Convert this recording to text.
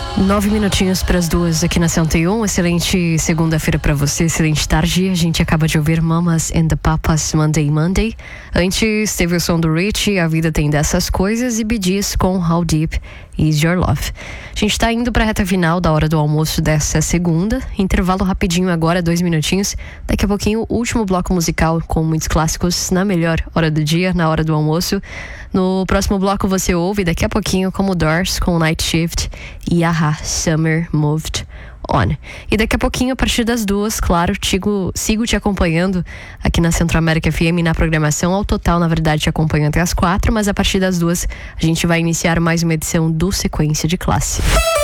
9 minutinhos para as 2 aqui na 101. Excelente segunda-feira para você, excelente tarde. A gente acaba de ouvir Mamas and the Papas, Monday Monday. Antes teve o som do Rich, A Vida Tem Dessas Coisas, e Bee Gees com How Deep Is Your Love. A gente tá indo pra reta final da hora do almoço dessa segunda. Intervalo rapidinho agora, 2 minutinhos. Daqui a pouquinho, o último bloco musical com muitos clássicos na melhor hora do dia, na hora do almoço. No próximo bloco você ouve daqui a pouquinho como Doors com Night Shift e Aha, Summer Moved On. E daqui a pouquinho, a partir das 2, claro, sigo te acompanhando aqui na Centro América FM na programação. Ao total, na verdade, te acompanho até as 4, mas a partir das 2 a gente vai iniciar mais uma edição do Sequência de Classe.